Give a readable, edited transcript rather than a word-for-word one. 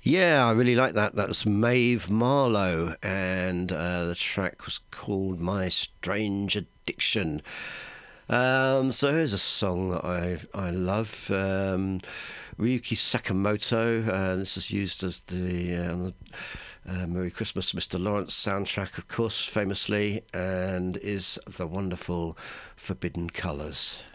Yeah, I really like that. That's Maeve Marlowe, and the track was called My Strange Addiction. So here's a song that I love. Ryuki Sakamoto. This was used as the on the Merry Christmas, Mr. Lawrence soundtrack, of course, famously, and is the wonderful Forbidden Colours.